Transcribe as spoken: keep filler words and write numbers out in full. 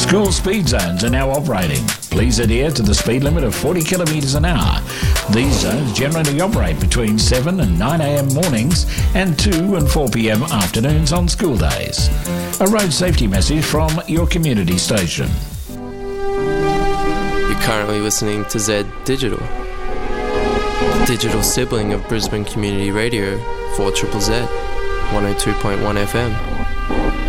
School speed zones are now operating. Please adhere to the speed limit of forty kilometres an hour. These zones generally operate between seven and nine a.m. mornings and two and four p.m. afternoons on school days. A road safety message from your community station. You're currently listening to Z Digital, the digital sibling of Brisbane Community Radio, four Z Z Z, one oh two point one F M.